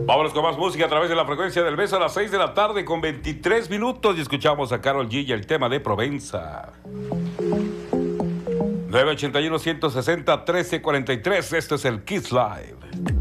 Vámonos con más música a través de la frecuencia del beso a las 6 de la tarde con 23 minutos y escuchamos a Karol G y el tema de Provenza. 981-160-1343, esto es el Kiss Live.